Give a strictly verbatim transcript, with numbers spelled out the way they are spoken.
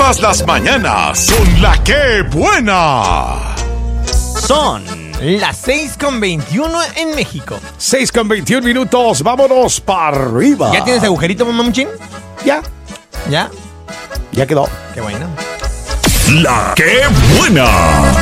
Todas las mañanas son la que buena. Son las seis con veintiuno en México. seis con veintiún minutos, vámonos para arriba. ¿Ya tienes agujerito, mamá Muchín? Ya, ¿Ya? ya quedó. Qué bueno. La que buena.